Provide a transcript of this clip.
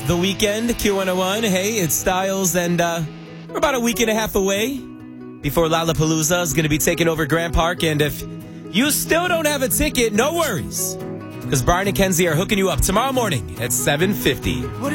The Weeknd, Q101. Hey, it's Styles, and we're about a week and a half away before Lollapalooza is going to be taking over Grant Park. And if you still don't have a ticket, no worries, because Brian and Kenzie are hooking you up tomorrow morning at 7:50.